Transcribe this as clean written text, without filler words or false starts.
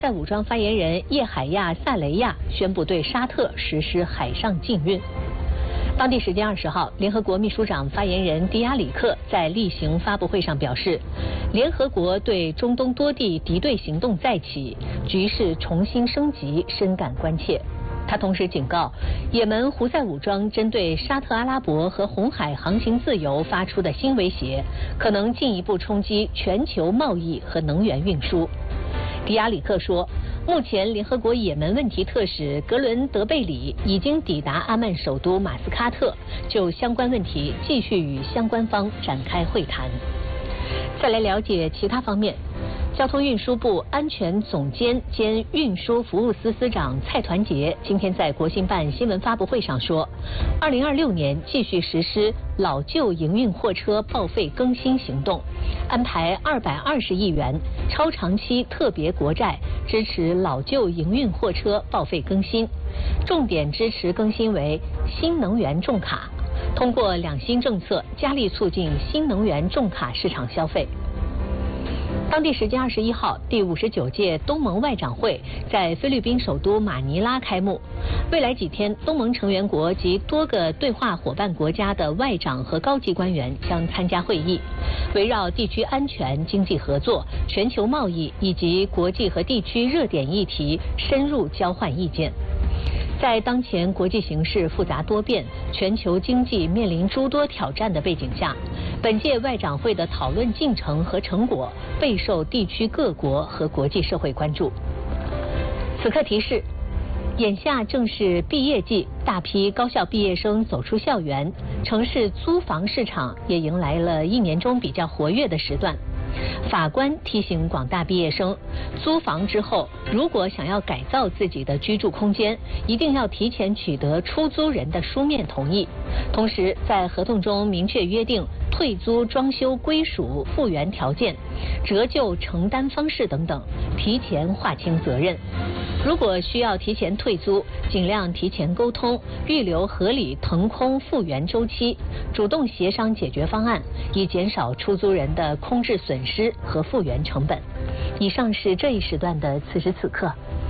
在武装发言人叶海亚·萨雷亚宣布对沙特实施海上禁运。当地时间20号，联合国秘书长发言人迪亚里克在例行发布会上表示，联合国对中东多地敌对行动再起，局势重新升级深感关切。他同时警告，也门胡塞武装针对沙特阿拉伯和红海航行自由发出的新威胁，可能进一步冲击全球贸易和能源运输。迪亚里克说，目前联合国也门问题特使格伦德贝里已经抵达阿曼首都马斯喀特，就相关问题继续与相关方展开会谈。再来了解其他方面。交通运输部安全总监兼运输服务司司长蔡团结今天在国新办新闻发布会上说，2026年继续实施老旧营运货车报废更新行动，安排220亿元超长期特别国债支持老旧营运货车报废更新，重点支持更新为新能源重卡，通过两新政策加力促进新能源重卡市场消费。当地时间21号，第59届东盟外长会在菲律宾首都马尼拉开幕。未来几天，东盟成员国及多个对话伙伴国家的外长和高级官员将参加会议，围绕地区安全、经济合作、全球贸易以及国际和地区热点议题深入交换意见。在当前国际形势复杂多变、全球经济面临诸多挑战的背景下，本届外长会的讨论进程和成果备受地区各国和国际社会关注。此刻提示，眼下正是毕业季，大批高校毕业生走出校园，城市租房市场也迎来了1年中比较活跃的时段。法官提醒广大毕业生，租房之后，如果想要改造自己的居住空间，一定要提前取得出租人的书面同意，同时在合同中明确约定退租、装修归属、复原条件、折旧承担方式等等，提前划清责任。如果需要提前退租，尽量提前沟通，预留合理腾空复原周期，主动协商解决方案，以减少出租人的空置损失和复原成本。以上是这一时段的此时此刻。